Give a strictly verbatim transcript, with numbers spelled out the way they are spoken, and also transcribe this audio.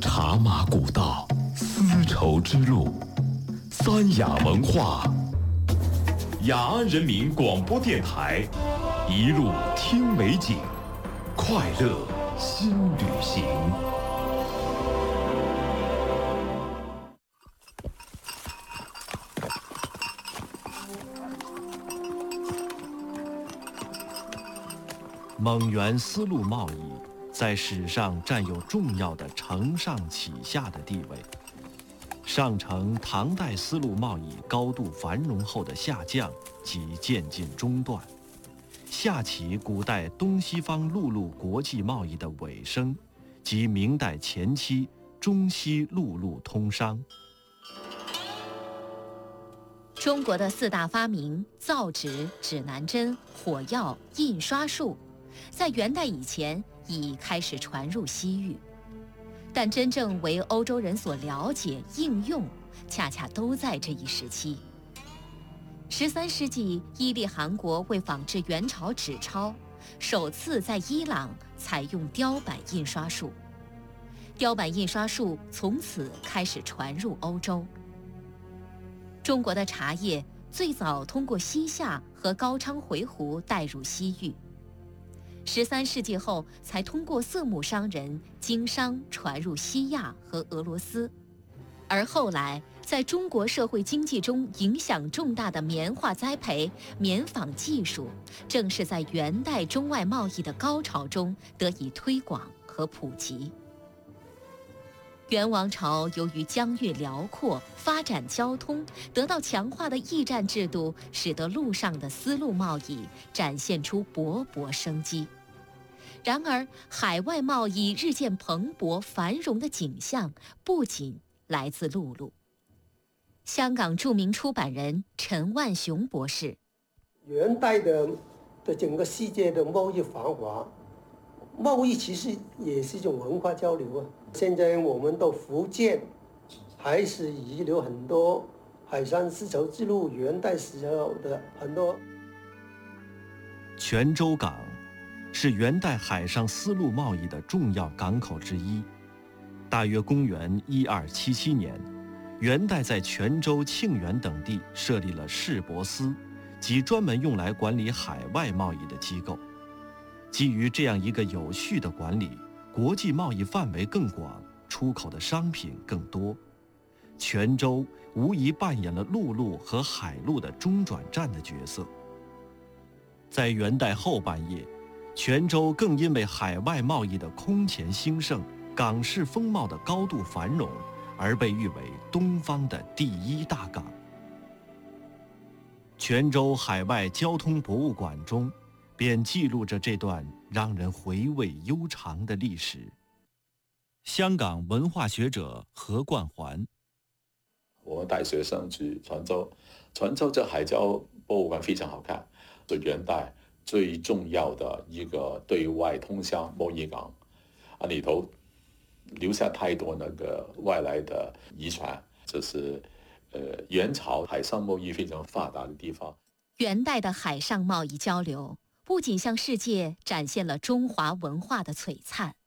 茶马古道，丝绸之路，三雅文化。雅安人民广播电台，一路听美景，快乐新旅行。 蒙元丝路贸易在史上占有重要的承上启下的地位。上承唐代丝路贸易高度繁荣后的下降即渐进中断，下启古代东西方陆路国际贸易的尾声，即明代前期中西陆路通商。 中国的四大发明——造纸、指南针、火药、印刷术，在元代以前已开始传入西域，但真正为欧洲人所了解、应用，恰恰都在这一时期。十三世纪，伊利汗国为仿制元朝纸钞，首次在伊朗采用雕版印刷术，雕版印刷术从此开始传入欧洲。中国的茶叶最早通过西夏和高昌回鹘带入西域，十三世纪后才通过色目商人经商传入西亚和俄罗斯，而后来在中国社会经济中影响重大的棉花栽培、棉纺技术，正是在元代中外贸易的高潮中得以推广和普及。元王朝由于疆域辽阔，发展交通，得到强化的驿站制度，使得陆上的丝路贸易展现出勃勃生机。然而，海外贸易日渐蓬勃繁荣的景象，不仅来自陆路。香港著名出版人陈万雄博士： 元代的的整个世界的贸易繁华，贸易其实也是一种文化交流啊。现在我们到福建，还是遗留很多海上丝绸之路元代时候的很多。 泉州港是元代海上丝路贸易的重要港口之一。大约公元一二七七年，元代在泉州、庆元等地设立了市舶司，即专门用来管理海外贸易的机构。基于这样一个有序的管理，国际贸易范围更广，出口的商品更多。泉州无疑扮演了陆路和海路的中转站的角色。在元代后半叶，泉州更因为海外贸易的空前兴盛、港市风貌的高度繁荣，而被誉为东方的第一大港。泉州海外交通博物馆中便记录着这段让人回味悠长的历史。香港文化学者何冠环： 我带学生去泉州，泉州这海交博物馆非常好看，是元代最重要的一个对外通商贸易港，啊，里头留下太多那个外来的遗传，这是呃元朝海上贸易非常发达的地方。 元代的海上贸易交流不仅向世界展现了中华文化的璀璨，